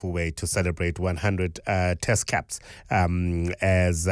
way to celebrate 100 test caps as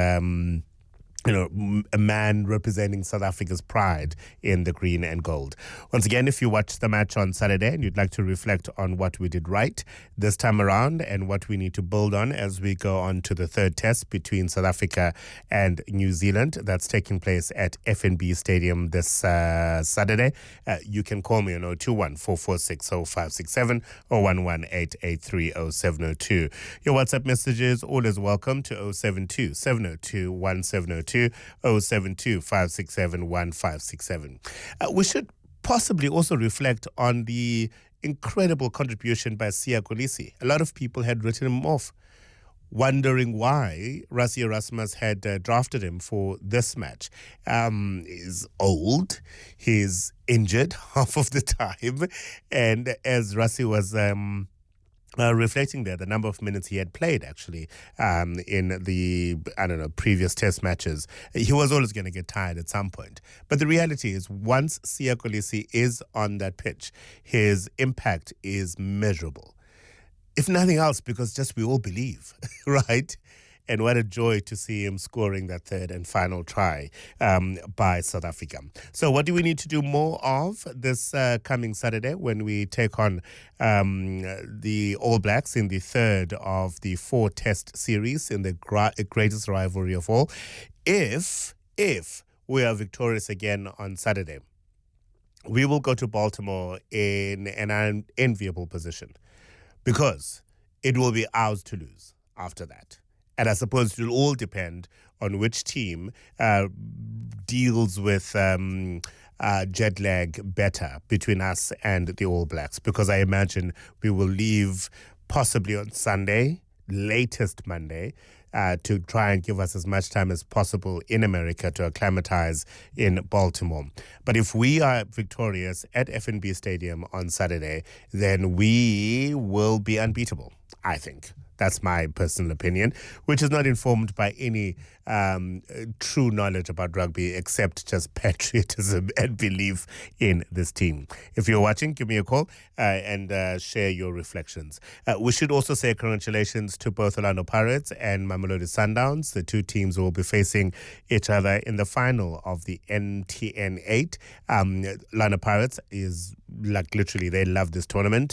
a man representing South Africa's pride in the green and gold. Once again, if you watched the match on Saturday and you'd like to reflect on what we did right this time around and what we need to build on as we go on to the third test between South Africa and New Zealand, that's taking place at FNB Stadium this Saturday, you can call me on 021-446-0567 or 118830702. Your WhatsApp messages always welcome to 072-702-1702. 072-567-1567. We should possibly also reflect on the incredible contribution by Siya Kolisi. A lot of people had written him off, wondering why Rassie Erasmus had drafted him for this match. He's old, he's injured half of the time, and as Rassie was reflecting there, the number of minutes he had played actually in the, previous test matches, he was always going to get tired at some point. But the reality is, once Siya Kolisi is on that pitch, his impact is measurable. If nothing else, because just we all believe, right? And what a joy to see him scoring that third and final try by South Africa. So what do we need to do more of this coming Saturday when we take on the All Blacks in the third of the 4 test series in the greatest rivalry of all? If we are victorious again on Saturday, we will go to Baltimore in an unenviable position because it will be ours to lose after that. And I suppose it will all depend on which team deals with jet lag better between us and the All Blacks, because I imagine we will leave possibly on Sunday, latest Monday, to try and give us as much time as possible in America to acclimatize in Baltimore. But if we are victorious at FNB Stadium on Saturday, then we will be unbeatable, I think. That's my personal opinion, which is not informed by any true knowledge about rugby except just patriotism and belief in this team. If you're watching, give me a call and share your reflections. We should also say congratulations to both Orlando Pirates and Mamelodi Sundowns. The two teams will be facing each other in the final of the MTN 8. Orlando Pirates is like literally, they love this tournament.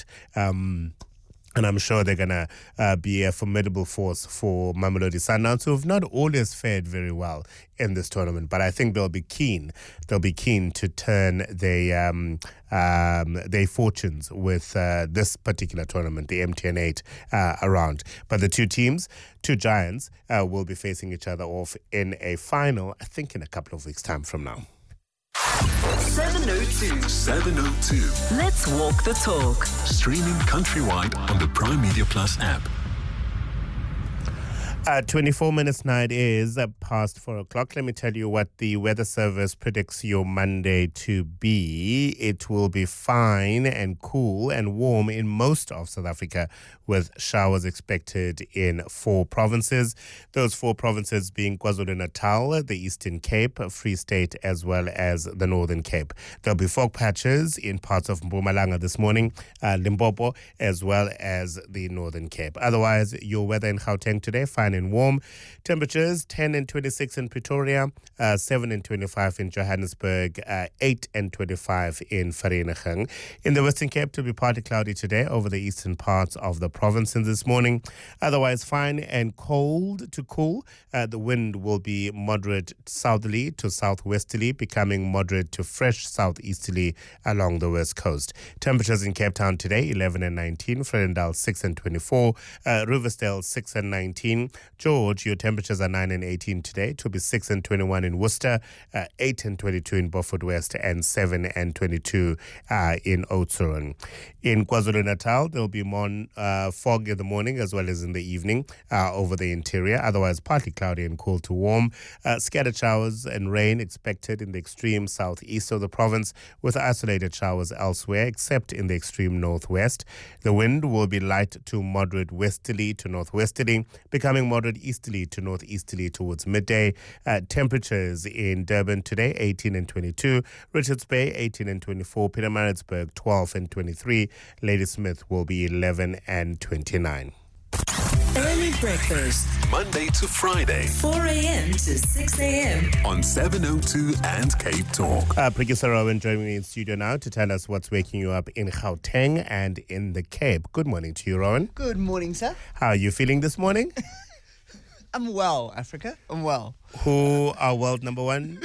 And I'm sure they're going to be a formidable force for Mamelodi Sundowns, who have not always fared very well in this tournament. But I think they'll be keen. They'll be keen to turn their fortunes with this particular tournament, the MTN 8, around. But the two teams, two giants, will be facing each other off in a final, I think in a couple of weeks' time from now. 702. Let's walk the talk. Streaming countrywide on the Prime Media Plus app. 24 minutes now it is past 4 o'clock. Let me tell you what the weather service predicts your Monday to be. It will be fine and cool and warm in most of South Africa, with showers expected in 4 provinces. Those 4 provinces being KwaZulu-Natal, the Eastern Cape, Free State, as well as the Northern Cape. There'll be fog patches in parts of Mpumalanga this morning, Limpopo, as well as the Northern Cape. Otherwise, your weather in Gauteng today, fine and warm. Temperatures 10 and 26 in Pretoria, 7 and 25 in Johannesburg, 8 and 25 in Vereeniging. In the Western Cape, it will be partly cloudy today over the eastern parts of the province this morning. Otherwise, fine and cold to cool. The wind will be moderate southerly to southwesterly, becoming moderate to fresh southeasterly along the west coast. Temperatures in Cape Town today, 11 and 19. Vredendal, 6 and 24. Riversdale, 6 and 19. George, your temperatures are 9 and 18 today. It will be 6 and 21 in Worcester, 8 and 22 in Beaufort West, and 7 and 22 in Oudtshoorn. In KwaZulu-Natal, there will be more fog in the morning as well as in the evening over the interior. Otherwise, partly cloudy and cool to warm. Scattered showers and rain expected in the extreme southeast of the province, with isolated showers elsewhere, except in the extreme northwest. The wind will be light to moderate westerly to northwesterly, becoming moderate easterly to northeasterly towards midday. Temperatures in Durban today, 18 and 22. Richards Bay, 18 and 24. Pietermaritzburg, 12 and 23. Ladysmith will be 11 and 29. Early breakfast, Monday to Friday 4 a.m. to 6 a.m. on 702 and Cape Talk. Producer Rowan joining me in studio now to tell us what's waking you up in Gauteng and in the Cape. Good morning to you, Rowan. Good morning, sir. How are you feeling this morning? I'm well, Africa. I'm well. Who are world number one?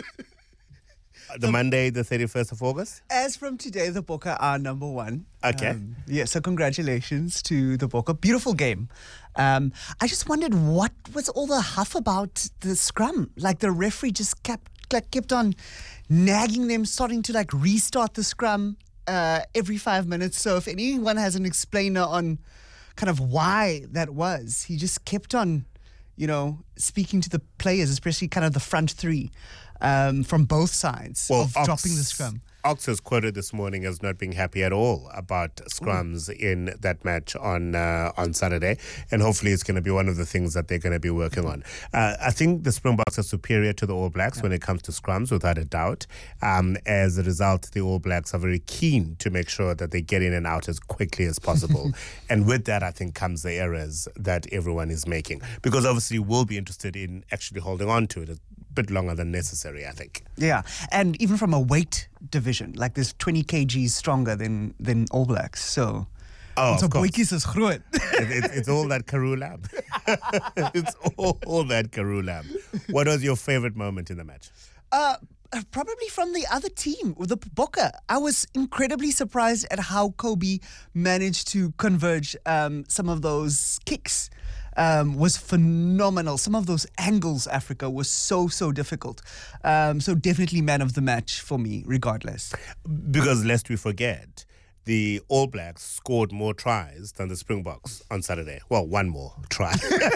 The Monday, the 31st of August? As from today, the Bokke are number one. Okay. So congratulations to the Bokke. Beautiful game. I just wondered what was all the huff about the scrum? Like the referee just kept on nagging them, starting to restart the scrum every 5 minutes. So if anyone has an explainer on kind of why that was, he just kept on, speaking to the players, especially kind of the front three. From both sides of dropping the scrum. Ox was quoted this morning as not being happy at all about scrums in that match on Saturday, and hopefully it's going to be one of the things that they're going to be working on. I think the Springboks are superior to the All Blacks when it comes to scrums, without a doubt. As a result, the All Blacks are very keen to make sure that they get in and out as quickly as possible. And with that, I think, comes the errors that everyone is making, because obviously we'll be interested in actually holding on to it a bit longer than necessary, I think. Yeah, and even from a weight division, there's 20 kgs stronger than All Blacks, so... of course. Boetjies is groot. It's all that Karoo Lab. It's all that Karoo Lab. What was your favorite moment in the match? Probably from the other team, the Bokke. I was incredibly surprised at how Kobe managed to converge some of those kicks. Was phenomenal. Some of those angles, Africa, was so difficult. So definitely man of the match for me, regardless. Because lest we forget, the All Blacks scored more tries than the Springboks on Saturday. Well, one more try.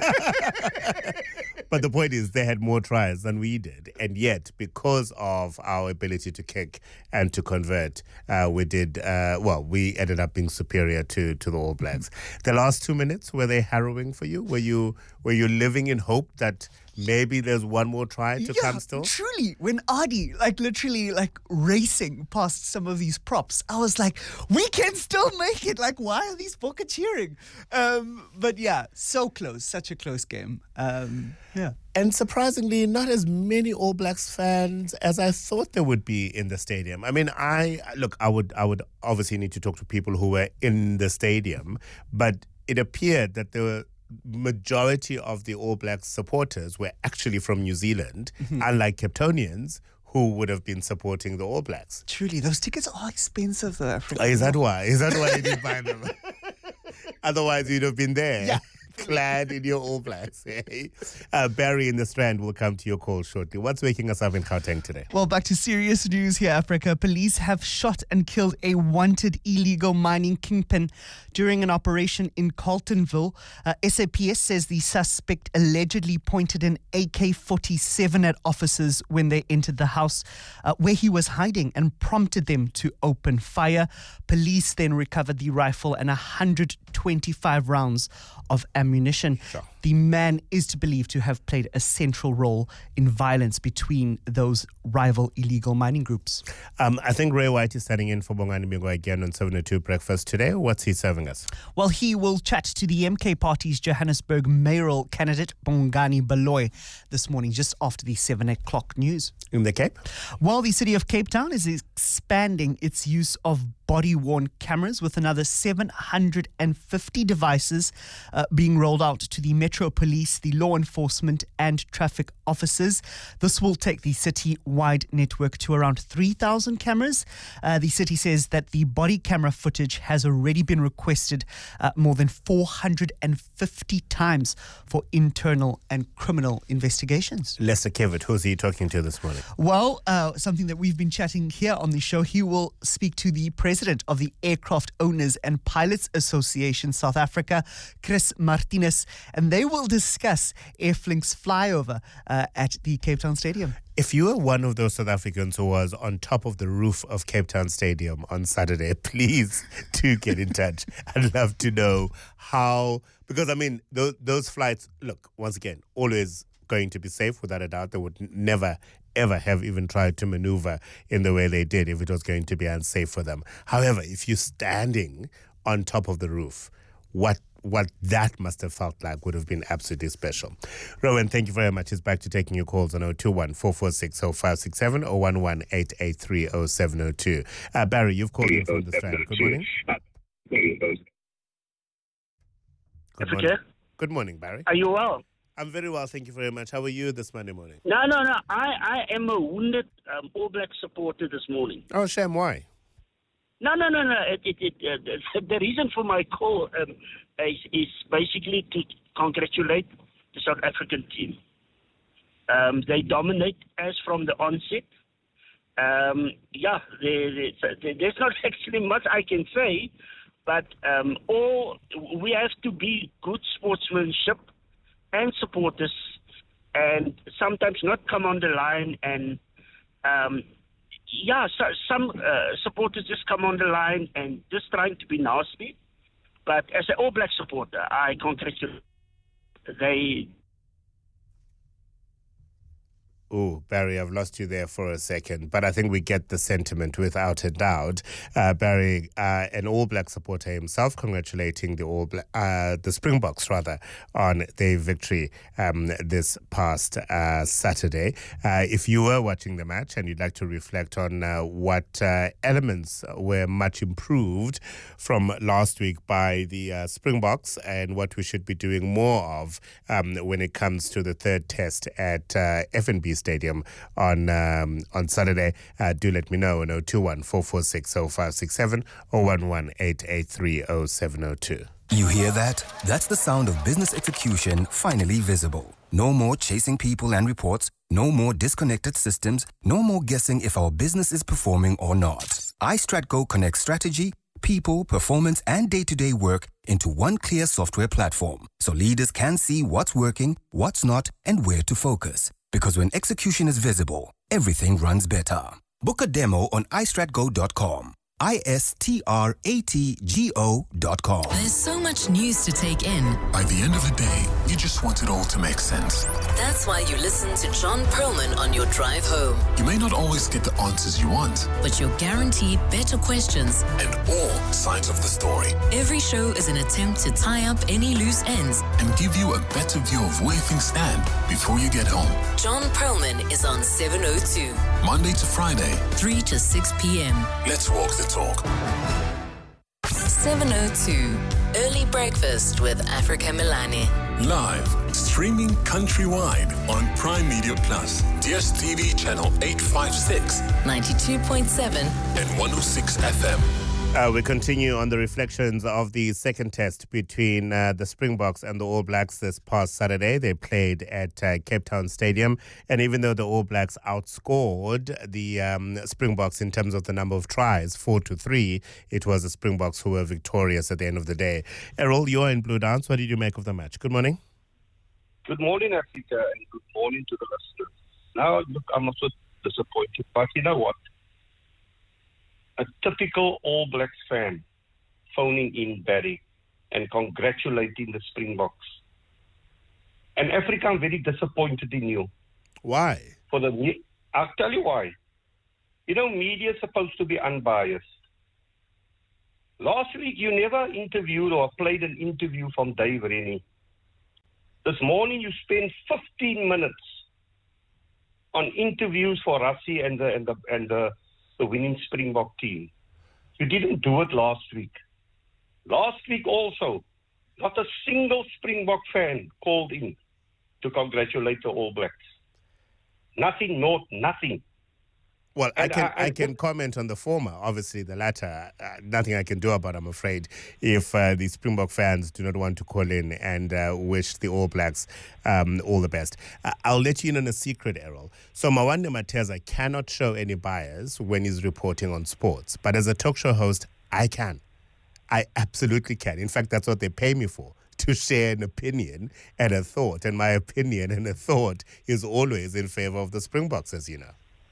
But the point is, they had more tries than we did. And yet, because of our ability to kick and to convert, we ended up being superior to the All Blacks. The last 2 minutes, were they harrowing for you? Were you living in hope that maybe there's one more try to come still? Truly, when Adi, literally, racing past some of these props, I was like, we can still make it. Why are these Bokke cheering? But yeah, so close. Such a close game. Yeah. And surprisingly, not as many All Blacks fans as I thought there would be in the stadium. I mean, I would obviously need to talk to people who were in the stadium, but it appeared that the majority of the All Blacks supporters were actually from New Zealand, unlike Capetonians who would have been supporting the All Blacks. Truly, those tickets are expensive, though. Is that why? Is that why you didn't buy them? Otherwise, you'd have been there. Yeah. Clad in your All Blacks. Barry in the Strand will come to your call shortly. What's waking us up in Gauteng today? Well, back to serious news here, Africa. Police have shot and killed a wanted illegal mining kingpin during an operation in Carltonville. SAPS says the suspect allegedly pointed an AK-47 at officers when they entered the house where he was hiding and prompted them to open fire. Police then recovered the rifle and 125 rounds of ammunition. Sure. The man is believed to have played a central role in violence between those rival illegal mining groups. I think Ray White is standing in for Bongani Bingwa again on 702 Breakfast today. What's he serving us? Well, he will chat to the MK Party's Johannesburg mayoral candidate, Bongani Baloyi, this morning, just after the 7 o'clock news. In the Cape? While the city of Cape Town is expanding its use of body-worn cameras with another 750 devices being rolled out to the Metro Police, the law enforcement and traffic officers. This will take the city-wide network to around 3,000 cameras. The city says that the body camera footage has already been requested more than 450 times for internal and criminal investigations. Lester Kevitt, who's he talking to this morning? Well, something that we've been chatting here on the show, he will speak to the president of the Aircraft Owners and Pilots Association South Africa, Chris Martinez, and they will discuss Airflink's flyover at the Cape Town Stadium. If you were one of those South Africans who was on top of the roof of Cape Town Stadium on Saturday, please do get in touch. I'd love to know how, because I mean, those flights, look, once again, always going to be safe without a doubt. They would never, ever have even tried to maneuver in the way they did if it was going to be unsafe for them. However, if you're standing on top of the roof, what what that must have felt like would have been absolutely special. Rowan, thank you very much. It's back to taking your calls on 021-446-0567 or 118830702. Barry, you've called in from the Strand. Good morning. Good morning. Good morning, Barry. Are you well? I'm very well, thank you very much. How are you this Monday morning? No. I am a wounded All Black supporter this morning. Oh, Shem, why? No. The reason for my call is basically to congratulate the South African team. They dominate as from the onset. There's not actually much I can say, but we have to be good sportsmanship and supporters, and sometimes not come on the line and some supporters just come on the line and just trying to be nasty. But as an All Black supporter, I congratulate they. Oh, Barry, I've lost you there for a second, but I think we get the sentiment without a doubt. Barry, an All Black supporter himself, congratulating the Springboks rather on their victory this past Saturday. If you were watching the match and you'd like to reflect on what elements were much improved from last week by the Springboks and what we should be doing more of when it comes to the third test at FNB Stadium on Saturday, do let me know on 021-446-0567 or 118830702. You hear that? That's the sound of business execution finally visible. No more chasing people and reports, no more disconnected systems, no more guessing if our business is performing or not. iStratGo connects strategy, people, performance, and day-to-day work into one clear software platform, so leaders can see what's working, what's not, and where to focus. Because when execution is visible, everything runs better. Book a demo on istratgo.com. istratgo.com. There's so much news to take in. By the end of the day, you just want it all to make sense. That's why you listen to John Perlman on your drive home. You may not always get the answers you want, but you're guaranteed better questions and all sides of the story. Every show is an attempt to tie up any loose ends and give you a better view of where things stand before you get home. John Perlman is on 702. Monday to Friday, 3 to 6 p.m. Let's walk the talk. 702. Early breakfast with Africa Milani. Live, streaming countrywide on Prime Media Plus, DSTV channel 856, 92.7 and 106 FM. We continue on the reflections of the second test between the Springboks and the All Blacks this past Saturday. They played at Cape Town Stadium, and even though the All Blacks outscored the Springboks in terms of the number of tries, 4-3, it was the Springboks who were victorious at the end of the day. Errol, you're in Blue Dance. What did you make of the match? Good morning. Good morning, Africa, and good morning to the listeners. Now, look, I'm also disappointed, but you know what? A typical All Blacks fan phoning in Barry and congratulating the Springboks. And Africa, I'm very disappointed in you. Why? I'll tell you why. You know, media is supposed to be unbiased. Last week, you never interviewed or played an interview from Dave Rennie. This morning, you spent 15 minutes on interviews for Rassie and the winning Springbok team. You didn't do it last week. Last week also, not a single Springbok fan called in to congratulate the All Blacks. Nothing. Well, I can comment on the former. Obviously, the latter, nothing I can do about, I'm afraid, if the Springbok fans do not want to call in and wish the All Blacks all the best. I'll let you in on a secret, Errol. So Mawande Mateza cannot show any bias when he's reporting on sports. But as a talk show host, I can. I absolutely can. In fact, that's what they pay me for, to share an opinion and a thought. And my opinion and a thought is always in favor of the Springboks, as you know.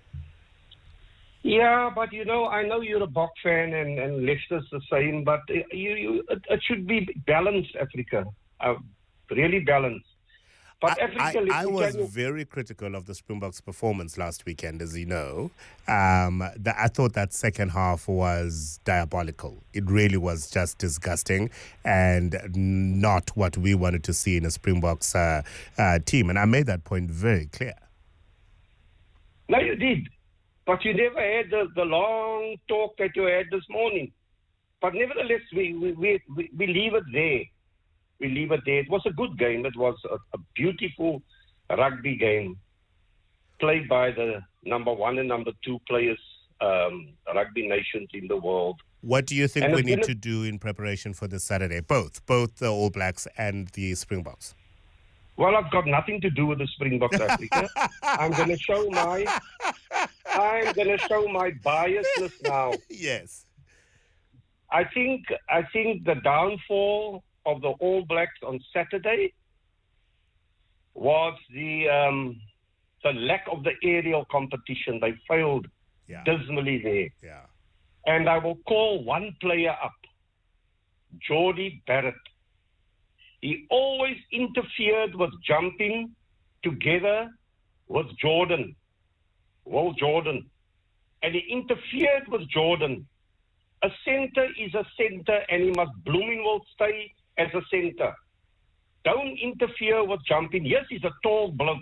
Yeah, but you know, I know you're a Bok fan and Leicester's the same, but it should be balanced, Africa. Really balanced. But Africa, I was very critical of the Springboks' performance last weekend, as you know. I thought that second half was diabolical. It really was just disgusting and not what we wanted to see in a Springboks team. And I made that point very clear. No, you did. But you never had the long talk that you had this morning. But nevertheless, we leave it there. We leave it there. It was a good game. It was a beautiful rugby game played by the number 1 and number 2 players, rugby nations in the world. What do you think we need to do in preparation for this Saturday? Both the All Blacks and the Springboks. Well, I've got nothing to do with the Springboks, Africa. I'm going to show my biasness now. Yes. I think the downfall of the All Blacks on Saturday was the lack of the aerial competition. They failed dismally there. Yeah. And I will call one player up, Jordie Barrett. He always interfered with jumping together with Jordan, Will Jordan. And he interfered with Jordan. A centre is a centre, and he must blooming well stay as a centre. Don't interfere with jumping. Yes, he's a tall bloke.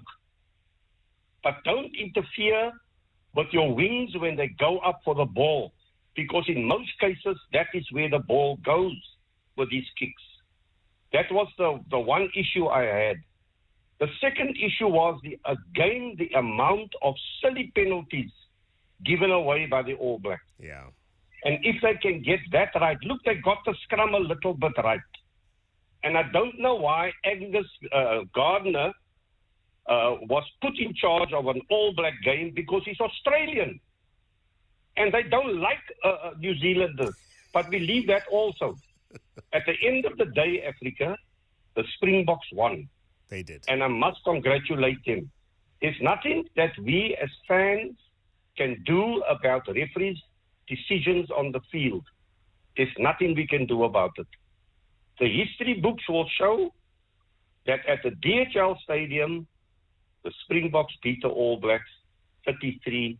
But don't interfere with your wings when they go up for the ball. Because in most cases, that is where the ball goes with these kicks. That was the one issue I had. The second issue was, the amount of silly penalties given away by the All Blacks. Yeah. And if they can get that right, look, they got the scrum a little bit right. And I don't know why Angus Gardner was put in charge of an All Black game, because he's Australian. And they don't like New Zealanders. But we leave that also. At the end of the day, Africa, the Springboks won. They did. And I must congratulate them. There's nothing that we as fans can do about referees' decisions on the field. There's nothing we can do about it. The history books will show that at the DHL Stadium, the Springboks beat the All Blacks 33-26.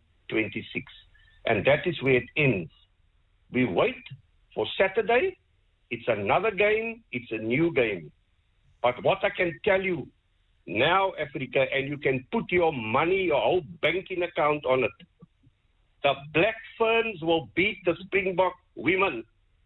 And that is where it ends. We wait for Saturday. It's another game. It's a new game. But what I can tell you now, Africa, and you can put your money, your whole banking account on it, the Black Ferns will beat the Springbok women.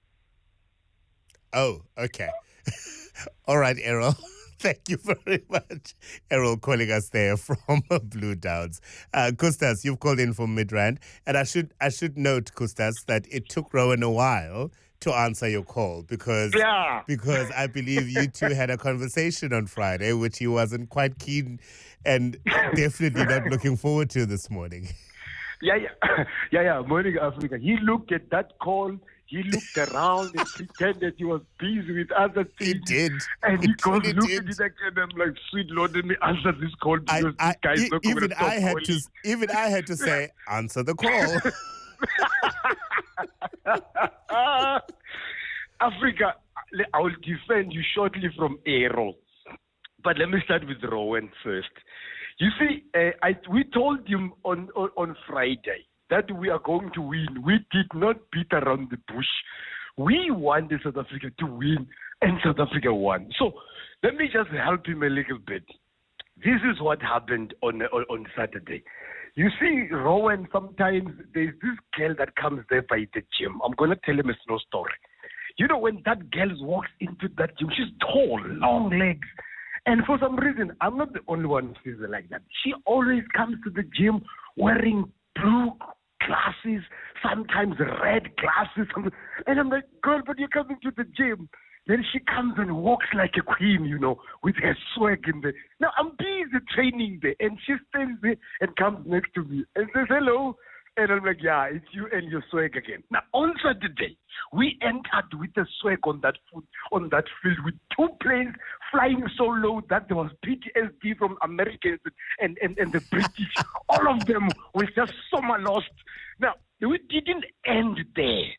Oh, okay. All right, Errol. Thank you very much. Errol calling us there from Blue Downs. Kustas, you've called in from Midrand. And I should note, Kustas, that it took Rowan a while to answer your call because I believe you two had a conversation on Friday, which he wasn't quite keen and definitely not looking forward to this morning. Yeah. Morning, Africa. He looked at that call. He looked around and pretended he was busy with other things. He did. And he goes looking at it again. I'm like, sweet Lord, let me answer this call because this guy is not going to stop calling. Even I had to say, answer the call. Africa, I will defend you shortly from Errol. But let me start with Rowan first. You see, we told him on Friday that we are going to win. We did not beat around the bush. We wanted South Africa to win, and South Africa won. So let me just help him a little bit. This is what happened on Saturday. You see, Rowan, sometimes there's this girl that comes there by the gym. I'm going to tell him a slow story. You know, when that girl walks into that gym, she's tall, long legs. And for some reason, I'm not the only one who feels like that. She always comes to the gym wearing blue glasses, sometimes red glasses. And I'm like, girl, but you're coming to the gym. Then she comes and walks like a queen, you know, with her swag in there. Now, I'm busy training there. And she stands there and comes next to me and says, hello. And I'm like, yeah, it's you and your swag again. Now, on Saturday, we entered with the swag on that field with two planes flying so low that there was PTSD from Americans and the British. All of them were just summer lost. Now, we didn't end there.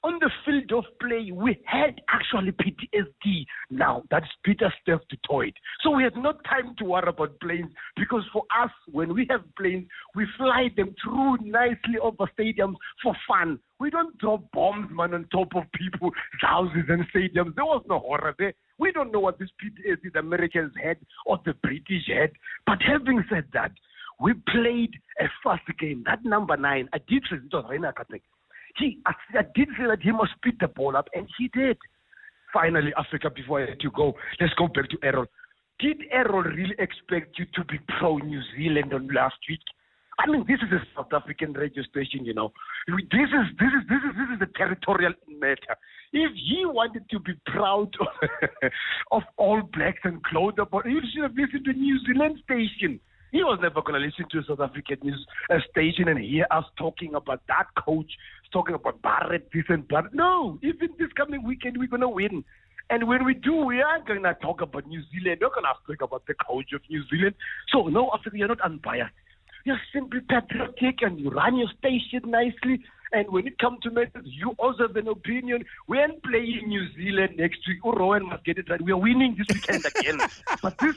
On the field of play, we had actually PTSD now. That's Peter Steph to Toyd. So we had no time to worry about planes because for us, when we have planes, we fly them through nicely over stadiums for fun. We don't drop bombs, man, on top of people's houses and stadiums. There was no horror there. We don't know what this PTSD the Americans had or the British had. But having said that, we played a fast game. That number 9, I did say it was Reina Katek. I did say that he must pick the ball up, and he did. Finally, Africa, before I let you go, let's go back to Errol. Did Errol really expect you to be pro-New Zealand on last week? I mean, this is a South African radio station, you know. This is a territorial matter. If he wanted to be proud of All Blacks and Clother, but he should have listened to a New Zealand station. He was never going to listen to a South African news station and hear us talking about that coach, talking about Barrett, this and that. No, even this coming weekend, we're going to win. And when we do, we are going to talk about New Zealand. We're going to talk about the coach of New Zealand. So, no, Africa, you're not unbiased. You're simply patriotic and you run your station nicely. And when it comes to matters, you also have an opinion. We're playing New Zealand next week. Oh, Rowan must get it right. We are winning this weekend again. But this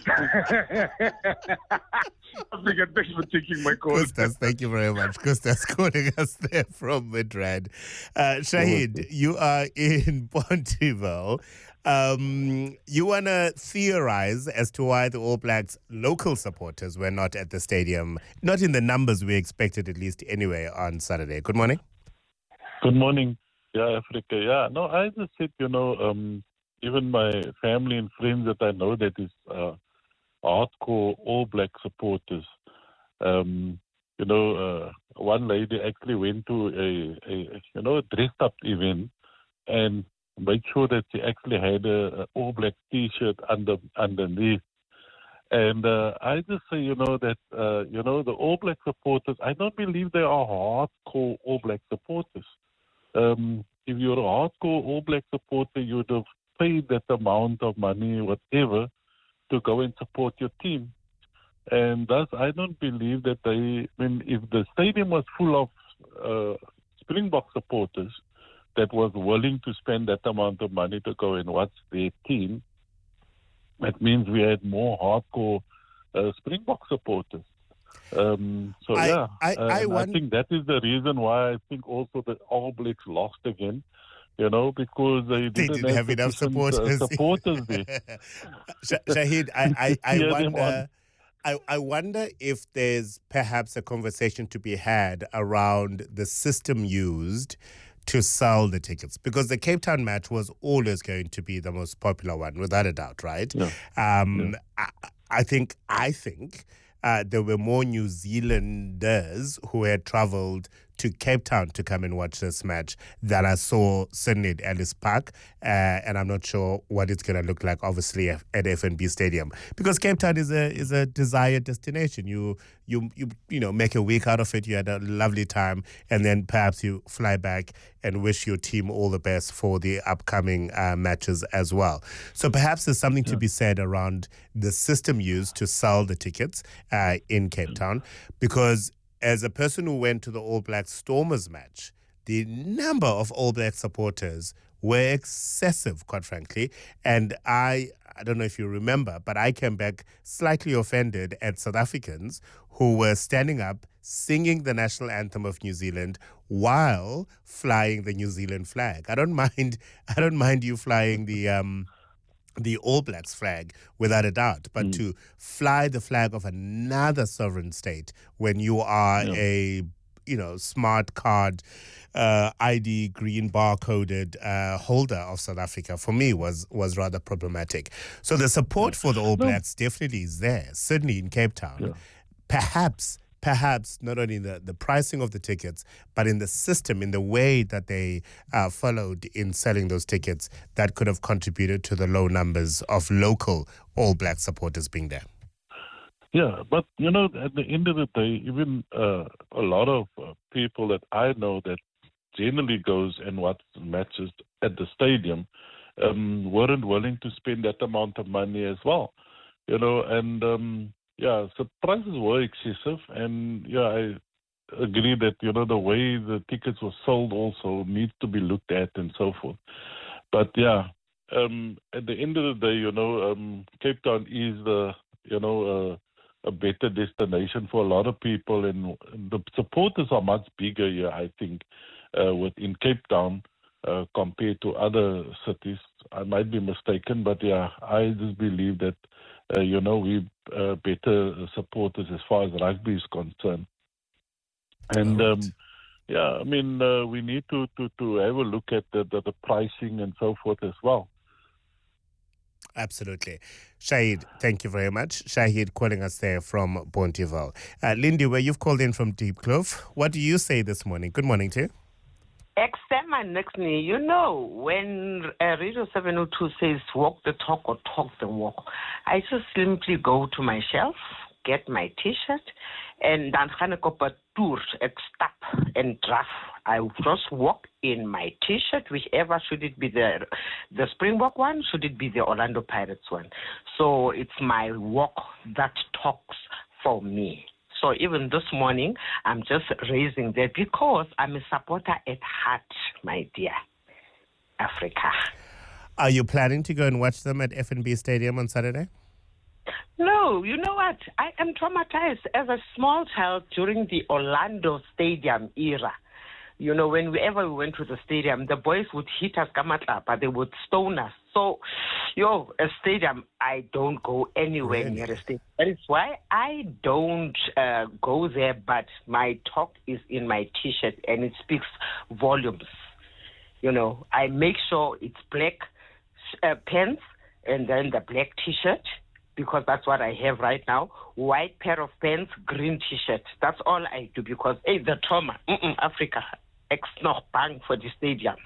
Africa, thanks for taking my call. Costas, thank you very much. Costas calling us there from Midrand. Shahid, you are in Pontyville. You want to theorize as to why the All Blacks local supporters were not at the stadium, not in the numbers we expected, at least anyway, on Saturday. Good morning. Good morning. Yeah, Africa. Yeah, no, I just said, even my family and friends that I know that is hardcore All Black supporters. One lady actually went to a dressed up event and made sure that she actually had a All Black T-shirt underneath. And I just say, that the All Black supporters, I don't believe they are hardcore All Black supporters. If you're a hardcore All Black supporter, you would have paid that amount of money, whatever, to go and support your team. And thus, I don't believe that if the stadium was full of Springbok supporters that was willing to spend that amount of money to go and watch their team, that means we had more hardcore Springbok supporters. I think that is the reason why I think also the All Blacks lost again, because they didn't have enough supporters there. Shahid, I wonder if there's perhaps a conversation to be had around the system used to sell the tickets, because the Cape Town match was always going to be the most popular one, without a doubt, right? Yeah. I think there were more New Zealanders who had travelled to Cape Town to come and watch this match than I saw certainly at Ellis Park, and I'm not sure what it's going to look like, obviously, at FNB Stadium, because Cape Town is a desired destination. You make a week out of it. You had a lovely time, and then perhaps you fly back and wish your team all the best for the upcoming matches as well. So perhaps there's something to be said around the system used to sell the tickets in Cape Town, because as a person who went to the All Black Stormers match, the number of All Black supporters were excessive, quite frankly. And I don't know if you remember, but I came back slightly offended at South Africans who were standing up, singing the national anthem of New Zealand while flying the New Zealand flag. I don't mind you flying the All Blacks flag, without a doubt, but to fly the flag of another sovereign state when you are a smart card ID green barcoded holder of South Africa, for me was rather problematic. So the support for the All Blacks definitely is there, certainly in Cape Town. Perhaps not only the pricing of the tickets, but in the system, in the way that they followed in selling those tickets, that could have contributed to the low numbers of local All Black supporters being there. Yeah, but, at the end of the day, even a lot of people that I know that generally goes and watch matches at the stadium weren't willing to spend that amount of money as well, so prices were excessive, and agree that, the way the tickets were sold also needs to be looked at and so forth. But yeah, at the end of the day, Cape Town is a better destination for a lot of people, and the supporters are much bigger here, I think, within Cape Town compared to other cities. I might be mistaken, but yeah, I just believe that, we better supporters as far as rugby is concerned. And we need to have a look at the pricing and so forth as well. Absolutely. Shahid, thank you very much. Shahid calling us there from Bonteheuwel. Lindy, where you've called in from Deep Clove, what do you say this morning? Good morning to you. Extend next knee. When Radio 702 says walk the talk or talk the walk, I just simply go to my shelf, get my T-shirt, and dan gaan ek op 'n toer. Ek stap en draf. I just walk in my T-shirt, whichever, should it be the Springbok one, should it be the Orlando Pirates one. So it's my walk that talks for me. So even this morning, I'm just raising that because I'm a supporter at heart, my dear Africa. Are you planning to go and watch them at FNB Stadium on Saturday? No, you know what? I am traumatized as a small child during the Orlando Stadium era. Whenever we went to the stadium, the boys would hit us, but they would stone us. So, a stadium, I don't go anywhere near a stadium. That is why I don't go there, but my talk is in my T-shirt, and it speaks volumes. I make sure it's black pants and then the black T-shirt, because that's what I have right now. White pair of pants, green T-shirt. That's all I do, because, the trauma, Africa, ex nog bang for the stadium.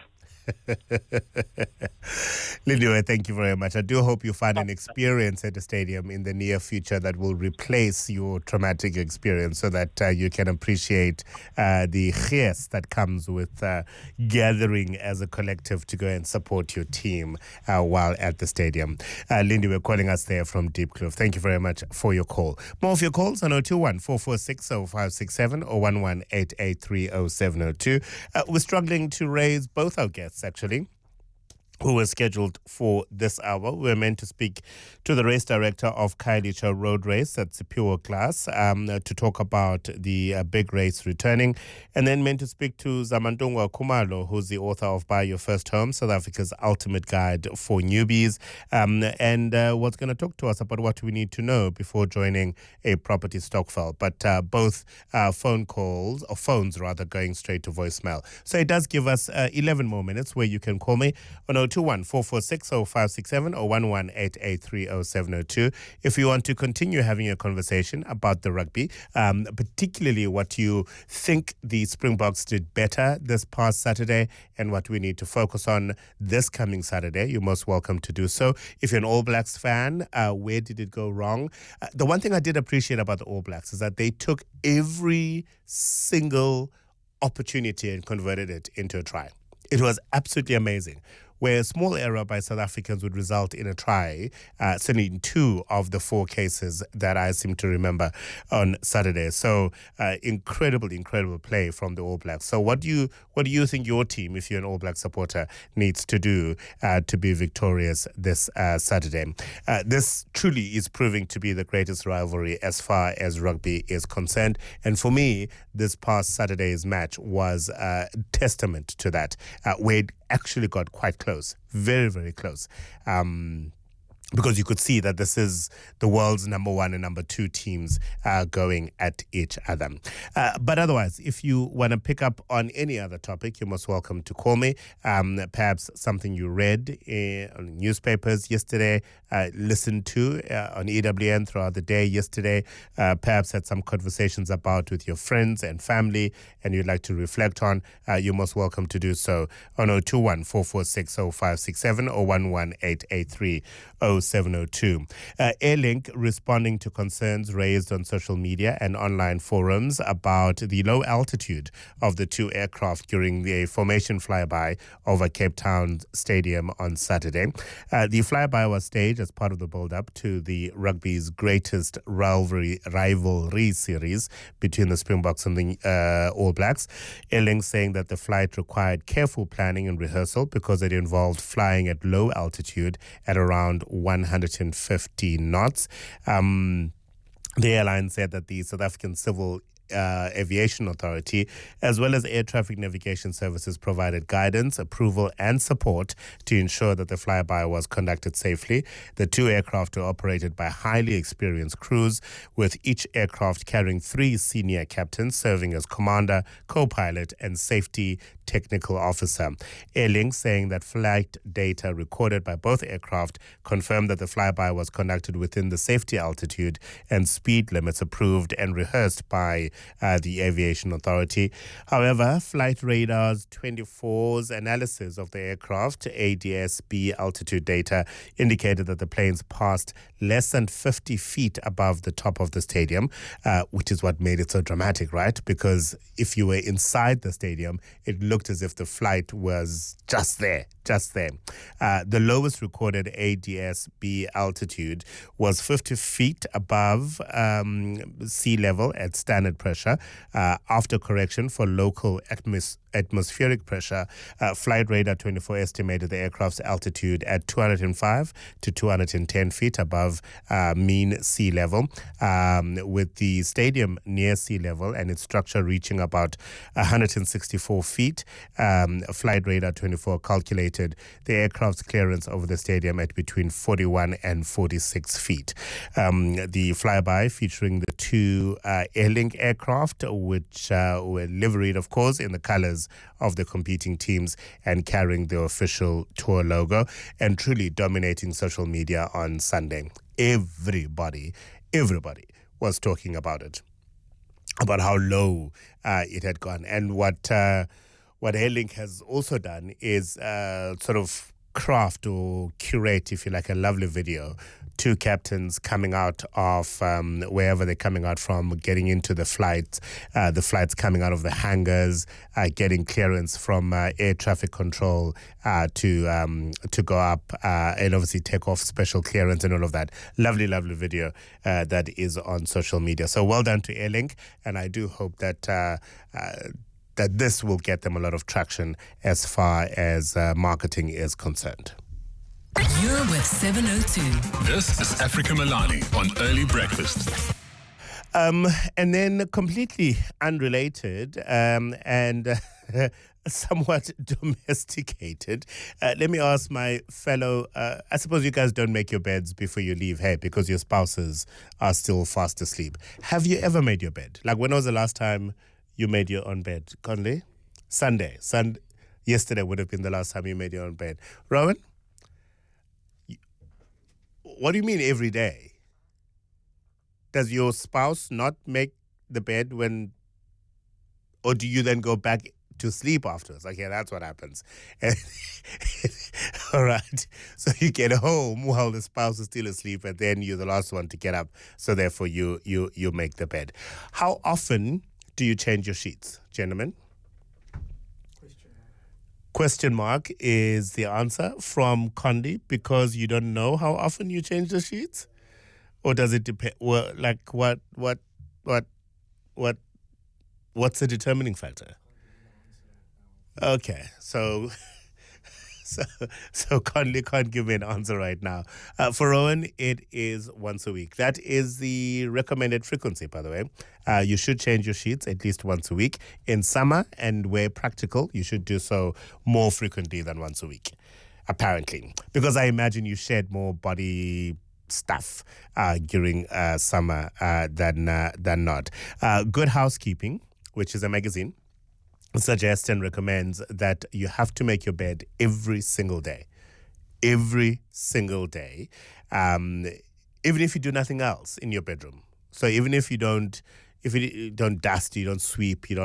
Lindiwe, thank you very much. I do hope you find an experience at the stadium in the near future that will replace your traumatic experience, so that you can appreciate the gees that comes with gathering as a collective to go and support your team while at the stadium. Lindiwe calling us there from Deep Clove. Thank you very much for your call. More of your calls on 021-446-0567 or 11-883-0702. We're struggling to raise both our guests, actually, who was scheduled for this hour. We're meant to speak to the race director of Khayelitsha Road Race at Siphiwe Class to talk about the big race returning, and then meant to speak to Zamantungwa Khumalo, who's the author of Buy Your First Home, South Africa's ultimate guide for newbies, and was going to talk to us about what we need to know before joining a property stokvel. But both phones going straight to voicemail. So it does give us 11 more minutes where you can call me on 021-446-0567 or 11-883-0702 if you want to continue having a conversation about the rugby, particularly what you think the Springboks did better this past Saturday and what we need to focus on this coming Saturday. You're most welcome to do so. If you're an All Blacks fan, where did it go wrong? The one thing I did appreciate about the All Blacks is that they took every single opportunity and converted it into a try. It was absolutely amazing, where a small error by South Africans would result in a try, certainly in 2 of the 4 cases that I seem to remember on Saturday. So incredible play from the All Blacks. So what do you think your team, if you're an All Black supporter, needs to do to be victorious this Saturday? This truly is proving to be the greatest rivalry as far as rugby is concerned. And for me, this past Saturday's match was a testament to that, where it actually got quite close, very, very close. Because you could see that this is the world's number 1 and number 2 teams going at each other. But otherwise, if you want to pick up on any other topic, you're most welcome to call me. Perhaps something you read on newspapers yesterday, listened to on EWN throughout the day yesterday, perhaps had some conversations about with your friends and family, and you'd like to reflect on, you're most welcome to do so on 021-446-0567 or 11-883-0702. 0702. Airlink responding to concerns raised on social media and online forums about the low altitude of the two aircraft during the formation flyby over Cape Town Stadium on Saturday. The flyby was staged as part of the build-up to the rugby's greatest rivalry series between the Springboks and the All Blacks. Airlink saying that the flight required careful planning and rehearsal because it involved flying at low altitude at around 150 knots. The airline said that the South African Civil Aviation Authority, as well as Air Traffic Navigation Services, provided guidance, approval and support to ensure that the flyby was conducted safely. The two aircraft were operated by highly experienced crews, with each aircraft carrying 3 senior captains serving as commander, co-pilot and safety technical officer. Airlink saying that flight data recorded by both aircraft confirmed that the flyby was conducted within the safety altitude and speed limits approved and rehearsed by the Aviation Authority. However, Flight Radar's 24's analysis of the aircraft ADS-B altitude data indicated that the planes passed less than 50 feet above the top of the stadium, which is what made it so dramatic, right? Because if you were inside the stadium, it looked as if the flight was just there. The lowest recorded ADS-B altitude was 50 feet above sea level at standard pressure. After correction for local atmospheric pressure, Flight Radar 24 estimated the aircraft's altitude at 205 to 210 feet above mean sea level, with the stadium near sea level and its structure reaching about 164 feet. Flight Radar 24 calculated the aircraft's clearance over the stadium at between 41 and 46 feet. The flyby featuring the two Airlink aircraft, which were liveried, of course, in the colors of the competing teams and carrying the official tour logo, and truly dominating social media on Sunday. Everybody was talking about it, about how low it had gone. And what Airlink has also done is sort of craft or curate, if you like, a lovely video. Two captains coming out of wherever they're coming out from, getting into the flights coming out of the hangars, getting clearance from air traffic control to go up and obviously take off special clearance and all of that. Lovely video that is on social media. So well done to Airlink, and I do hope that that this will get them a lot of traction as far as marketing is concerned. You're with 702. This is Africa Milani on Early Breakfast. And then completely unrelated and somewhat domesticated. Let me ask my fellow, I suppose you guys don't make your beds before you leave here because your spouses are still fast asleep. Have you ever made your bed? Like, when was the last time you made your own bed? Conley? Sunday. Yesterday would have been the last time you made your own bed. Rowan? What do you mean every day? Does your spouse not make the bed when, or do you then go back to sleep afterwards? Okay, that's what happens. All right. So you get home while the spouse is still asleep, and then you're the last one to get up. So therefore you make the bed. How often do you change your sheets, gentlemen? Question mark is the answer from Condi, because you don't know how often you change the sheets? Or does it depend? Well, like what's the determining factor? Okay, so Conley can't give me an answer right now. For Rowan, it is once a week. That is the recommended frequency, by the way. You should change your sheets at least once a week. In summer, and where practical, you should do so more frequently than once a week, apparently. Because I imagine you shed more body stuff during summer than not. Good Housekeeping, which is a magazine, suggests and recommends that you have to make your bed every single day. Every single day. Even if you do nothing else in your bedroom. So even if you don't dust, you don't sweep, you don't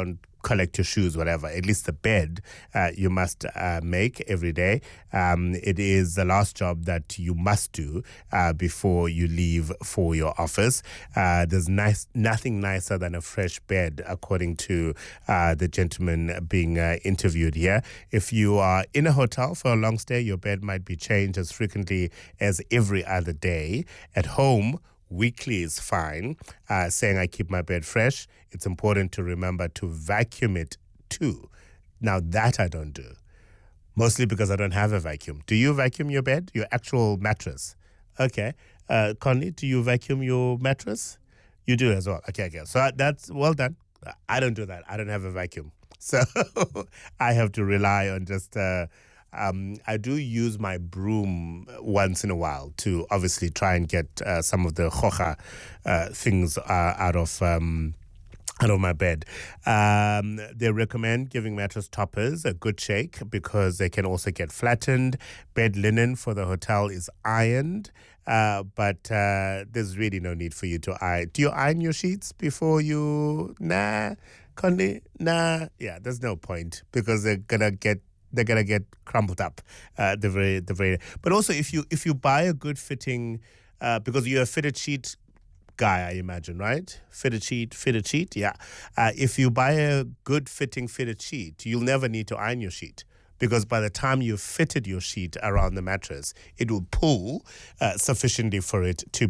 collect your shoes, whatever. At least the bed you must make every day. It is the last job that you must do before you leave for your office. There's nothing nicer than a fresh bed, according to the gentleman being interviewed here. If you are in a hotel for a long stay, your bed might be changed as frequently as every other day. At home, weekly is fine. Saying I keep my bed fresh, it's important to remember to vacuum it too. Now that I don't do, mostly because I don't have a vacuum. Do you vacuum your bed, your actual mattress? Okay. Connie, do you vacuum your mattress? You do as well. Okay. So that's well done. I don't do that. I don't have a vacuum. So I have to rely on just... I do use my broom once in a while to obviously try and get some of the hoja things out of my bed. They recommend giving mattress toppers a good shake because they can also get flattened. Bed linen for the hotel is ironed, but there's really no need for you to iron. Do you iron your sheets before you? Nah, Connie? Nah. Yeah, there's no point because they're gonna get crumpled up. The very. But also, if you buy a good fitting, because you're a fitted sheet guy, I imagine, right? Fitted sheet. Yeah. If you buy a good fitting fitted sheet, you'll never need to iron your sheet because by the time you've fitted your sheet around the mattress, it will pull sufficiently for it to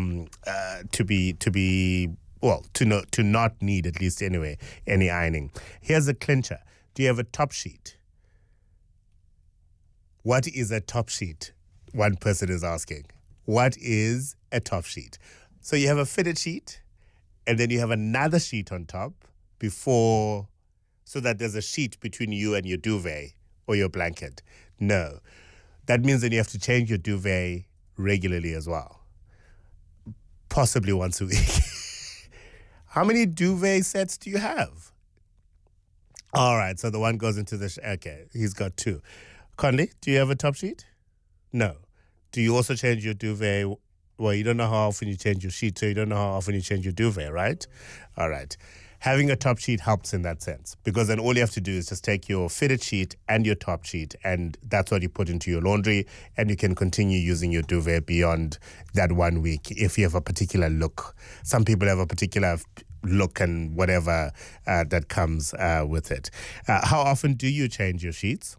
not need, at least anyway, any ironing. Here's a clincher. Do you have a top sheet? What is a top sheet? One person is asking. What is a top sheet? So you have a fitted sheet, and then you have another sheet on top so that there's a sheet between you and your duvet or your blanket. No. That means that you have to change your duvet regularly as well. Possibly once a week. How many duvet sets do you have? All right, so the one goes into the... Okay, he's got two. Conley, do you have a top sheet? No. Do you also change your duvet? Well, you don't know how often you change your sheet, so you don't know how often you change your duvet, right? All right. Having a top sheet helps in that sense because then all you have to do is just take your fitted sheet and your top sheet, and that's what you put into your laundry, and you can continue using your duvet beyond that 1 week if you have a particular look. Some people have a particular look and whatever that comes with it. How often do you change your sheets?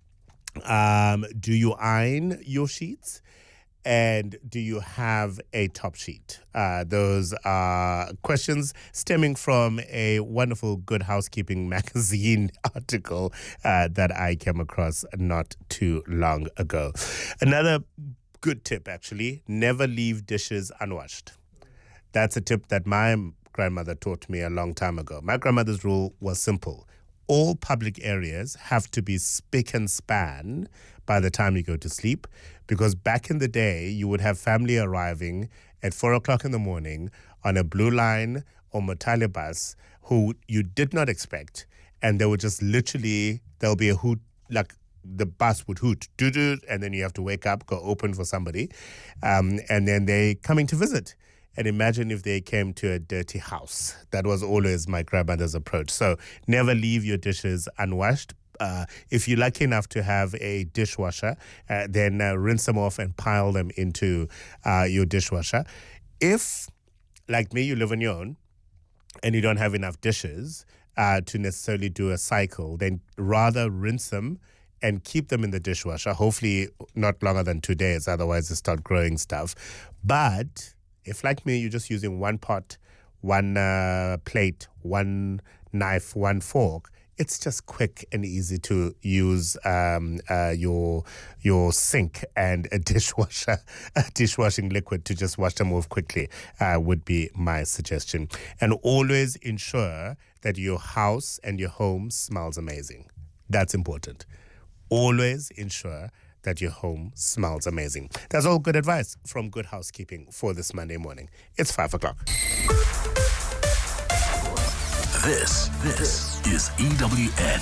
Do you iron your sheets? And do you have a top sheet? Those are questions stemming from a wonderful Good Housekeeping magazine article that I came across not too long ago. Another good tip, actually, never leave dishes unwashed. That's a tip that my grandmother taught me a long time ago. My grandmother's rule was simple. All public areas have to be spick and span by the time you go to sleep, because back in the day, you would have family arriving at 4 o'clock in the morning on a Blue Line or Motale bus who you did not expect, and they would just literally, there'll be a hoot, like the bus would hoot, doo-doo, and then you have to wake up, go open for somebody, and then they coming to visit. And imagine if they came to a dirty house. That was always my grandmother's approach. So never leave your dishes unwashed. If you're lucky enough to have a dishwasher, then rinse them off and pile them into your dishwasher. If, like me, you live on your own and you don't have enough dishes to necessarily do a cycle, then rather rinse them and keep them in the dishwasher, hopefully not longer than 2 days, otherwise they start growing stuff. But if, like me, you're just using one pot, one plate, one knife, one fork, it's just quick and easy to use your sink and a dishwashing liquid to just wash them off quickly would be my suggestion. And always ensure that your house and your home smells amazing. That's important. Always ensure that your home smells amazing. That's all good advice from Good Housekeeping for this Monday morning. It's 5 o'clock. This is EWN.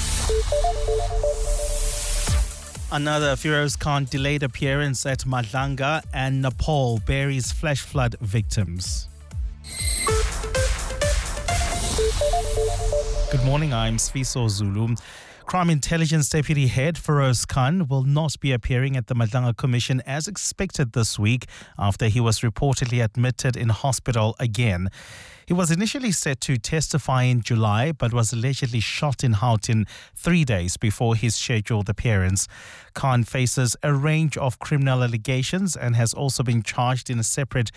Another Pharaoh's Khan delayed appearance at Madlanga, and Nepal buries flash flood victims. Good morning, I'm Sfiso Zulu. Crime Intelligence Deputy Head Feroz Khan will not be appearing at the Madlanga Commission as expected this week after he was reportedly admitted in hospital again. He was initially set to testify in July but was allegedly shot in Gauteng 3 days before his scheduled appearance. Khan faces a range of criminal allegations and has also been charged in a separate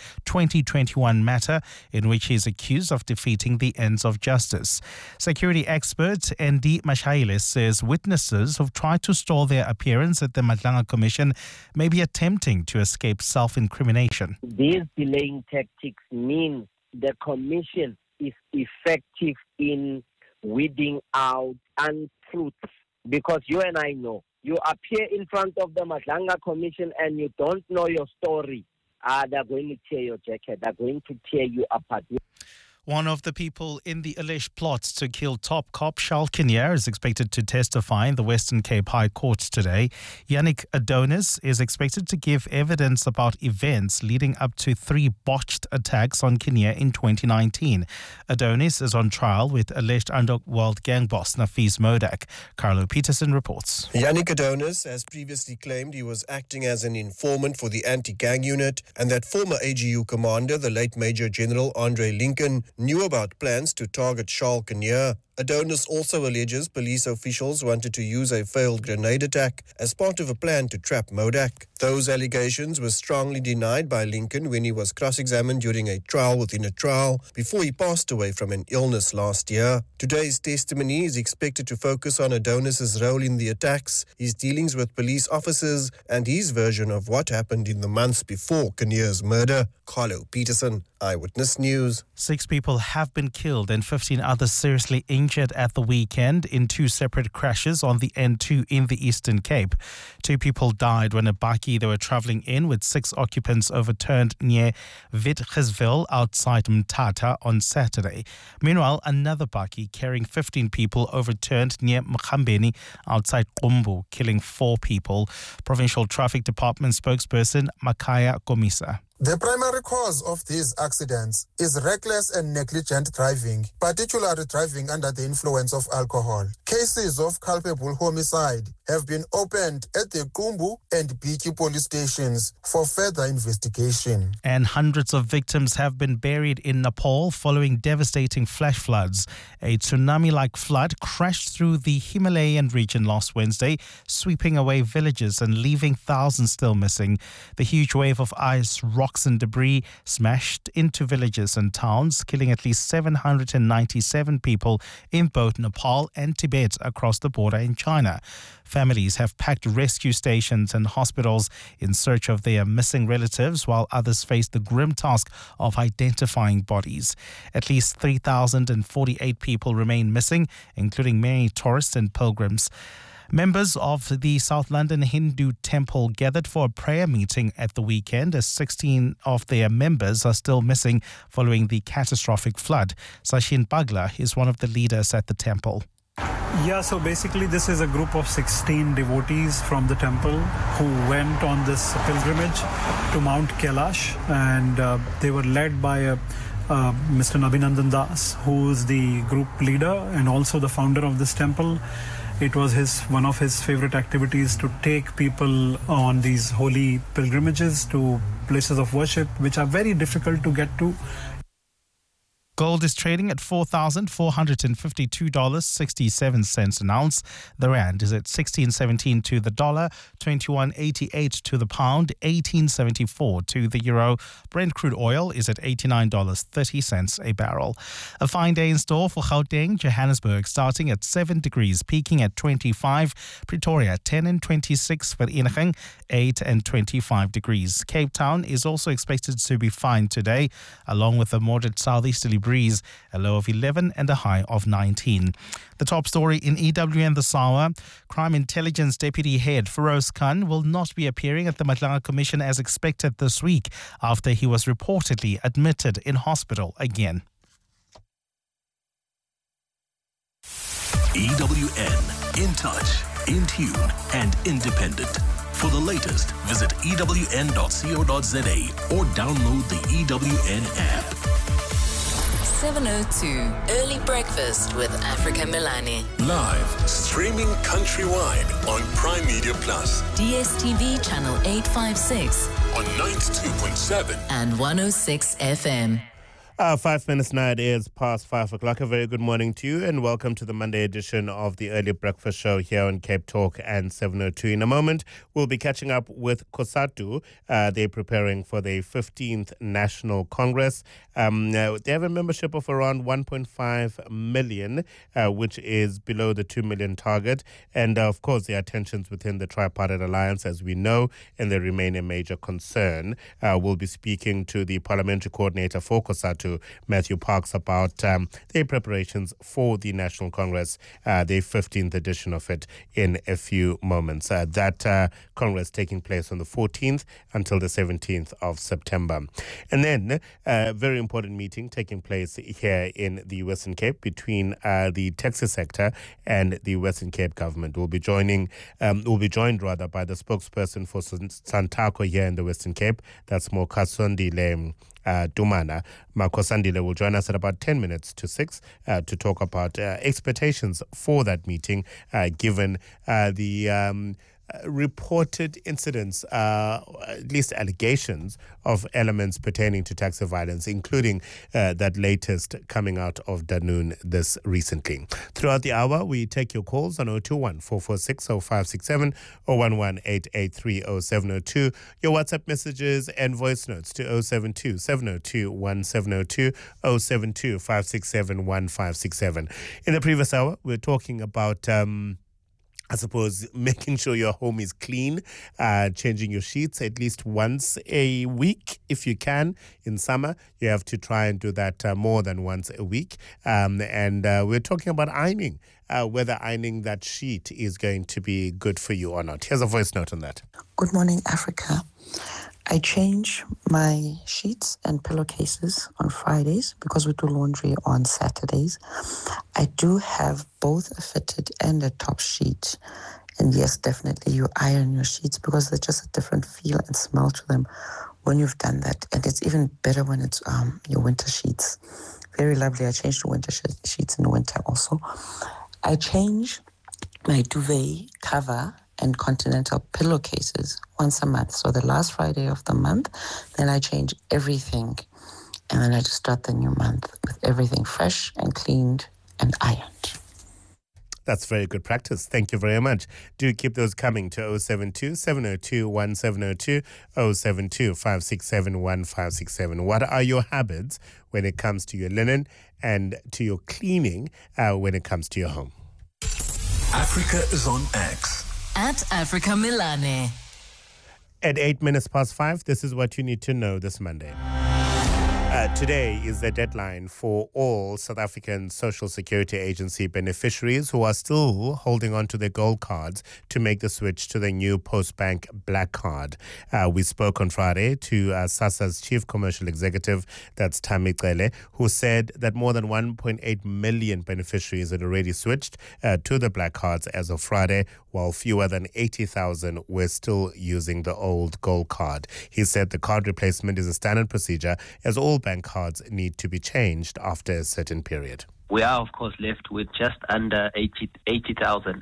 2021 matter in which he is accused of defeating the ends of justice. Security expert Andy Mashaile says witnesses who've tried to stall their appearance at the Madlanga Commission may be attempting to escape self-incrimination. These delaying tactics mean the commission is effective in weeding out untruths, because you and I know, you appear in front of the Madlanga Commission and you don't know your story. They're going to tear your jacket. They're going to tear you apart. One of the people in the alleged plot to kill top cop Charles Kinnear is expected to testify in the Western Cape High Court today. Yannick Adonis is expected to give evidence about events leading up to 3 botched attacks on Kinnear in 2019. Adonis is on trial with alleged underworld gang boss Nafis Modak. Carlo Peterson reports. Yannick Adonis has previously claimed he was acting as an informant for the anti-gang unit and that former AGU commander, the late Major General Andre Lincoln, knew about plans to target Charles Kinnear. Adonis also alleges police officials wanted to use a failed grenade attack as part of a plan to trap Modak. Those allegations were strongly denied by Lincoln when he was cross-examined during a trial within a trial before he passed away from an illness last year. Today's testimony is expected to focus on Adonis's role in the attacks, his dealings with police officers, and his version of what happened in the months before Kinnear's murder. Carlo Peterson, Eyewitness News. 6 people have been killed and 15 others seriously injured at the weekend in 2 separate crashes on the N2 in the Eastern Cape. 2 people died when a bakkie they were travelling in with 6 occupants overturned near Witgisville outside Mthatha on Saturday. Meanwhile, another bakkie carrying 15 people overturned near Mkhambeni outside Qumbu, killing 4 people. Provincial Traffic Department spokesperson Makaya Komisa. The primary cause of these accidents is reckless and negligent driving, particularly driving under the influence of alcohol. Cases of culpable homicide have been opened at the Qumbu and Biki police stations for further investigation. And hundreds of victims have been buried in Nepal following devastating flash floods. A tsunami-like flood crashed through the Himalayan region last Wednesday, sweeping away villages and leaving thousands still missing. The huge wave of ice, rocks and debris smashed into villages and towns, killing at least 797 people in both Nepal and Tibet across the border in China. Families have packed rescue stations and hospitals in search of their missing relatives, while others face the grim task of identifying bodies. At least 3,048 people remain missing, including many tourists and pilgrims. Members of the South London Hindu Temple gathered for a prayer meeting at the weekend as 16 of their members are still missing following the catastrophic flood. Sachin Bagla is one of the leaders at the temple. Yeah, so basically this is a group of 16 devotees from the temple who went on this pilgrimage to Mount Kailash, and they were led by Mr. Nabinandan Das, who is the group leader and also the founder of this temple. It was one of his favorite activities to take people on these holy pilgrimages to places of worship, which are very difficult to get to. Gold is trading at $4,452.67 an ounce. The rand is at 16.17 to the dollar, 21.88 to the pound, 18.74 to the euro. Brent crude oil is at $89.30 a barrel. A fine day in store for Gauteng, Johannesburg, starting at 7 degrees, peaking at 25. Pretoria, 10 and 26. Vereeniging, 8 and 25 degrees. Cape Town is also expected to be fine today, along with a moderate southeasterly breeze, a low of 11 and a high of 19. The top story in EWN this hour: Crime Intelligence Deputy Head Feroz Khan will not be appearing at the Madlanga Commission as expected this week after he was reportedly admitted in hospital again. EWN, in touch, in tune and independent. For the latest, visit ewn.co.za or download the EWN app. 702 Early Breakfast with Africa Milani. Live, streaming countrywide on Prime Media Plus. DSTV channel 856 on 92.7 and 106 FM. 5 minutes now, it is past 5 o'clock. A very good morning to you and welcome to the Monday edition of the Early Breakfast Show here on Cape Talk and 702. In a moment, we'll be catching up with COSATU. They're preparing for their 15th National Congress. They have a membership of around 1.5 million, which is below the 2 million target. And of course, there are tensions within the tripartite alliance, as we know, and they remain a major concern. We'll be speaking to the parliamentary coordinator for COSATU, Matthew Parks, about their preparations for the National Congress, the 15th edition of it, in a few moments. That Congress taking place on the 14th until the 17th of September. And then a very important meeting taking place here in the Western Cape between the taxi sector and the Western Cape government. We'll be joined by the spokesperson for Santaco here in the Western Cape. That's Makosandile Dumana. Makosandile will join us at about 10 minutes to 6 to talk about expectations for that meeting, given the reported incidents, at least allegations of elements pertaining to taxi violence, including that latest coming out of Dunoon this recently. Throughout the hour, we take your calls on 021 446 0567 or 11883 0702. Your WhatsApp messages and voice notes to 072 702 1702 072 567 1567. In the previous hour, we're talking about I suppose making sure your home is clean, changing your sheets at least once a week if you can. In summer, you have to try and do that more than once a week. And we're talking about ironing, whether ironing that sheet is going to be good for you or not. Here's a voice note on that. Good morning, Africa. I change my sheets and pillowcases on Fridays because we do laundry on Saturdays. I do have both a fitted and a top sheet. And yes, definitely you iron your sheets because there's just a different feel and smell to them when you've done that. And it's even better when it's your winter sheets. Very lovely. I change to winter sheets in the winter also. I change my duvet cover and continental pillowcases once a month. So the last Friday of the month, then I change everything. And then I just start the new month with everything fresh and cleaned and ironed. That's very good practice. Thank you very much. Do keep those coming to 072 702 1702 072 567 1567. What are your habits when it comes to your linen and to your cleaning when it comes to your home? Africa is on X. At Africa Milani. At 8 minutes past 5, this is what you need to know this Monday. Today is the deadline for all South African Social Security Agency beneficiaries who are still holding on to their gold cards to make the switch to the new Postbank Black Card. We spoke on Friday to SASSA's Chief Commercial Executive, that's Thami Cele, who said that more than 1.8 million beneficiaries had already switched to the Black Cards as of Friday, while fewer than 80,000 were still using the old gold card. He said the card replacement is a standard procedure as all bank cards need to be changed after a certain period. We are, of course, left with just under 80,000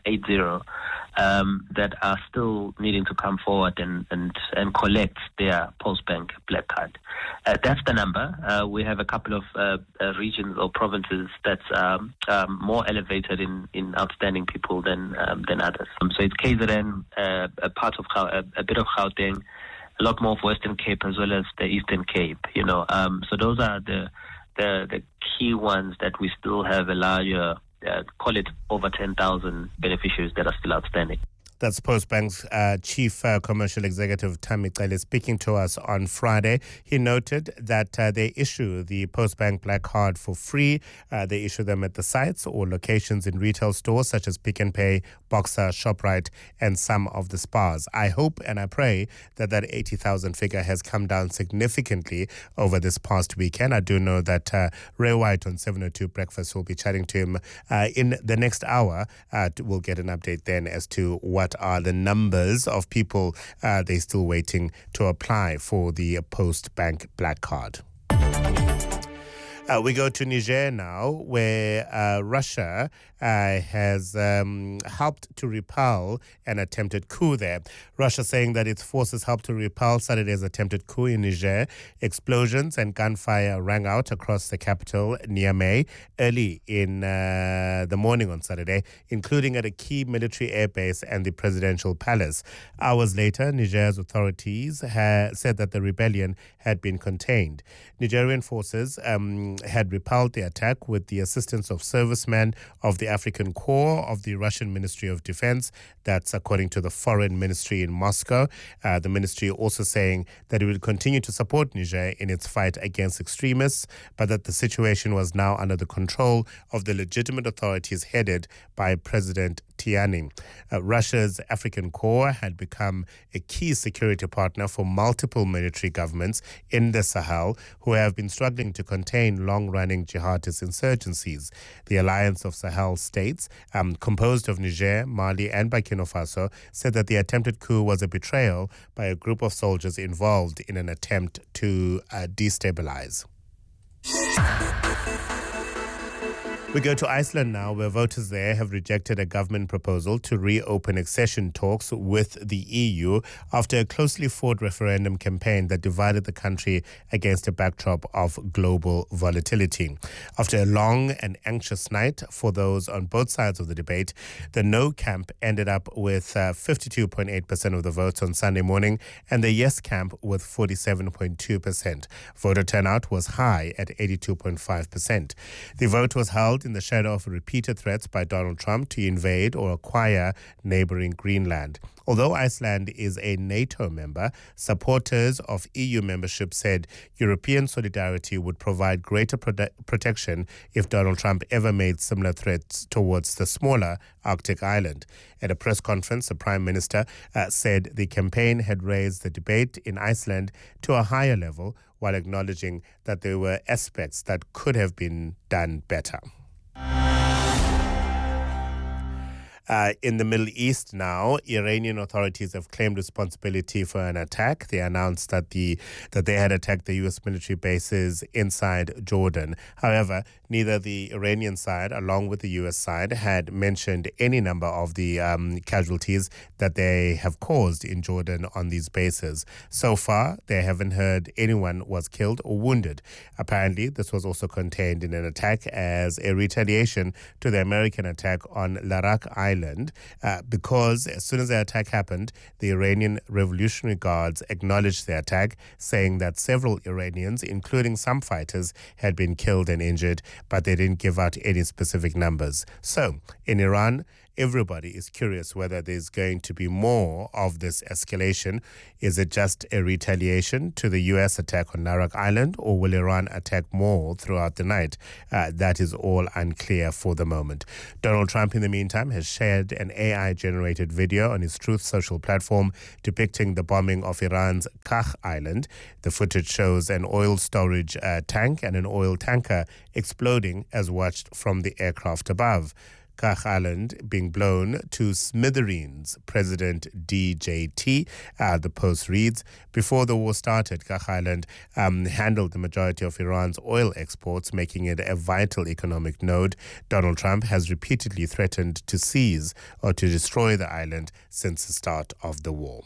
that are still needing to come forward and collect their Postbank Black Card. That's the number. We have a couple of regions or provinces that's more elevated in outstanding people than others. So it's KZN, a part of a bit of Gauteng, a lot more of Western Cape as well as the Eastern Cape. So those are the key ones that we still have a larger, call it over 10,000 beneficiaries that are still outstanding. That's Postbank's Chief Commercial Executive Thami Cele speaking to us on Friday. He noted that they issue the Postbank Black Card for free. They issue them at the sites or locations in retail stores such as Pick n Pay, Boxer, ShopRite, and some of the spas. I hope and I pray that 80,000 figure has come down significantly over this past weekend. I do know that Ray White on 702 Breakfast will be chatting to him in the next hour. We'll get an update then as to what are the numbers of people they're still waiting to apply for the Postbank Black Card. We go to Niger now, where Russia has helped to repel an attempted coup there. Russia saying that its forces helped to repel Saturday's attempted coup in Niger. Explosions and gunfire rang out across the capital, Niamey, early in the morning on Saturday, including at a key military airbase and the presidential palace. Hours later, Niger's authorities said that the rebellion had been contained. Nigerian forces had repelled the attack with the assistance of servicemen of the African Corps of the Russian Ministry of Defense. That's according to the Foreign Ministry in Moscow. The ministry also saying that it would continue to support Niger in its fight against extremists, but that the situation was now under the control of the legitimate authorities headed by President Tiani. Russia's African Corps had become a key security partner for multiple military governments in the Sahel who have been struggling to contain long-running jihadist insurgencies. The Alliance of Sahel States, composed of Niger, Mali and Burkina Faso, said that the attempted coup was a betrayal by a group of soldiers involved in an attempt to destabilize. We go to Iceland now, where voters there have rejected a government proposal to reopen accession talks with the EU after a closely fought referendum campaign that divided the country against a backdrop of global volatility. After a long and anxious night for those on both sides of the debate, the no camp ended up with 52.8% of the votes on Sunday morning and the yes camp with 47.2%. Voter turnout was high at 82.5%. The vote was held in the shadow of repeated threats by Donald Trump to invade or acquire neighboring Greenland. Although Iceland is a NATO member, supporters of EU membership said European solidarity would provide greater protection if Donald Trump ever made similar threats towards the smaller Arctic island. At a press conference, the Prime Minister said the campaign had raised the debate in Iceland to a higher level while acknowledging that there were aspects that could have been done better. In the Middle East now, Iranian authorities have claimed responsibility for an attack. They announced that they had attacked the U.S. military bases inside Jordan. However, neither the Iranian side, along with the U.S. side, had mentioned any number of the casualties that they have caused in Jordan on these bases. So far, they haven't heard anyone was killed or wounded. Apparently, this was also contained in an attack as a retaliation to the American attack on Larak Island. Because as soon as the attack happened, the Iranian Revolutionary Guards acknowledged the attack, saying that several Iranians, including some fighters, had been killed and injured, but they didn't give out any specific numbers. So, in Iran, everybody is curious whether there's going to be more of this escalation. Is it just a retaliation to the U.S. attack on Larak Island, or will Iran attack more throughout the night? That is all unclear for the moment. Donald Trump, in the meantime, has shared an AI-generated video on his Truth Social platform depicting the bombing of Iran's Kach Island. The footage shows an oil storage tank and an oil tanker exploding as watched from the aircraft above. Kach Island being blown to smithereens, President DJT. The Post reads, before the war started, Kach Island handled the majority of Iran's oil exports, making it a vital economic node. Donald Trump has repeatedly threatened to seize or to destroy the island since the start of the war.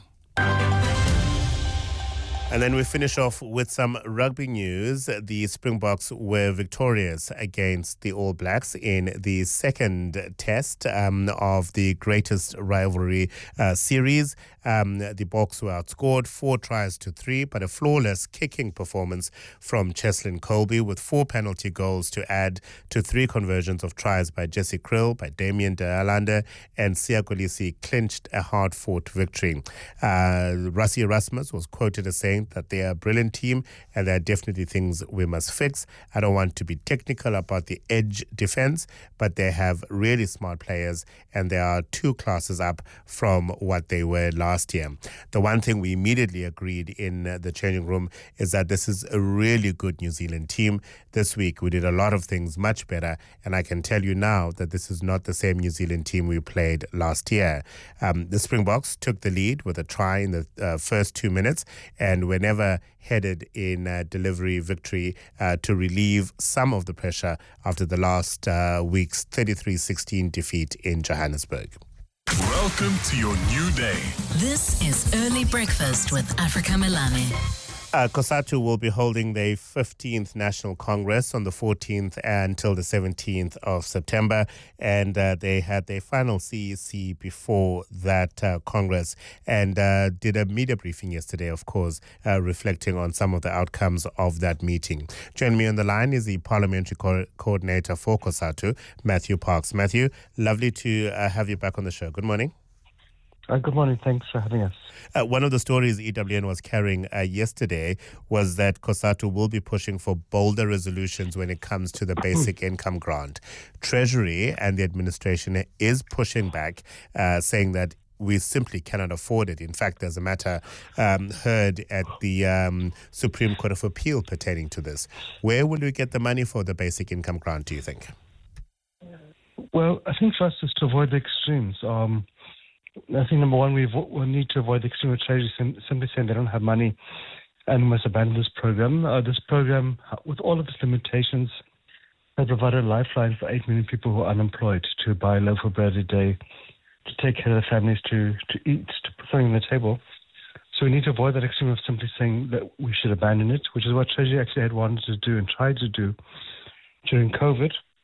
And then we finish off with some rugby news. The Springboks were victorious against the All Blacks in the second test of the greatest rivalry series. The Boks were outscored 4-3, but a flawless kicking performance from Cheslin Colby with 4 penalty goals to add to 3 conversions of tries by Jesse Krill, by Damien de Allende, and Siya Kolisi clinched a hard-fought victory. Rassie Erasmus was quoted as saying that they are a brilliant team and there are definitely things we must fix. I don't want to be technical about the edge defense, but they have really smart players and they are 2 classes up from what they were last year. The one thing we immediately agreed in the changing room is that this is a really good New Zealand team. This week we did a lot of things much better, and I can tell you now that this is not the same New Zealand team we played last year. The Springboks took the lead with a try in the first 2 minutes, and and were never headed in delivery victory to relieve some of the pressure after the last week's 33-16 defeat in Johannesburg. Welcome to your new day. This is Early Breakfast with Africa Milani. COSATU will be holding their 15th National Congress on the 14th until the 17th of September, and they had their final CEC before that Congress and did a media briefing yesterday, of course, reflecting on some of the outcomes of that meeting. Joining me on the line is the Parliamentary Coordinator for COSATU, Matthew Parks. Matthew, lovely to have you back on the show. Good morning. Good morning. Thanks for having us. One of the stories EWN was carrying yesterday was that COSATU will be pushing for bolder resolutions when it comes to the basic income grant. Treasury and the administration is pushing back, saying that we simply cannot afford it. In fact, there's a matter heard at the Supreme Court of Appeal pertaining to this. Where will we get the money for the basic income grant, do you think? Well, I think for us is to avoid the extremes. I think, number one, we need to avoid the extreme of Treasury simply saying they don't have money and we must abandon this program. This program, with all of its limitations, has provided a lifeline for 8 million people who are unemployed to buy a loaf of bread a day, to take care of their families, to eat, to put something on the table. So we need to avoid that extreme of simply saying that we should abandon it, which is what Treasury actually had wanted to do and tried to do during COVID.